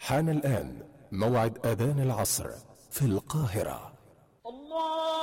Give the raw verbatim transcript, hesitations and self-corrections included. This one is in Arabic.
حان الآن موعد أذان العصر في القاهرة. الله